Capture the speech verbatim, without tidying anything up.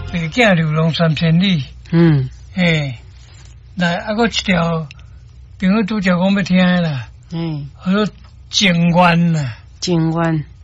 北京流浪三千里。 嗯， 诶，来啊，搁一条朋友拄则讲要听啦， 嗯， 叫做情愿啦。 情愿。